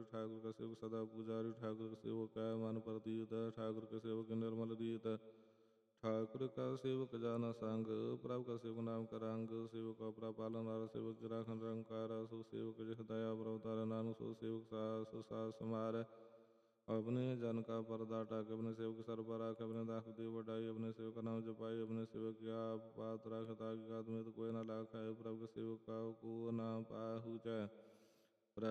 ठाकुर का सेवक सदा पुजारी, ठाकुर का सेवक है मन प्रतीत, ठाकुर के सेवक निर्मल दीत, ठाकुर का सेवक जाना संग, प्रभु का सेवक नाम का रंग, सेवक अपरा पालन हार, सेवक राखन रंकार, सो सेवक जिस दया प्रवतार, नानु सो सेवक सास समार, अपने जन का पर्दा टाक, अपने सेवक सर पर राख, अपने दाख देव बढ़ाई, अपने सेवक का नाम जपाई, अपने सेवक की आप पात राख, ताकि आदमी तो कोई ना लाख है, प्रभु के सेवक का को ना पाहु जाए।